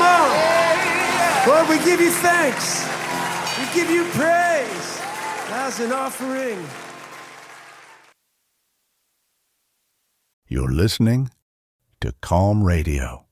song. Lord, we give you thanks. We give you praise as an offering. You're listening to Calm Radio.